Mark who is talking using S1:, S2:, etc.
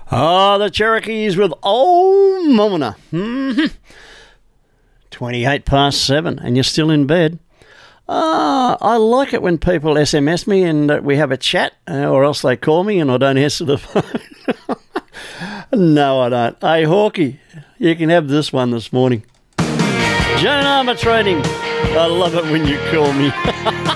S1: The Cherokees with Old Mona. 28 past 7 and you're still in bed. I like it when people SMS me and we have a chat, or else they call me and I don't answer the phone. No, I don't. Hey, Hawkey, you can have this one this morning. Joan Armour Trading. I love it when you call me.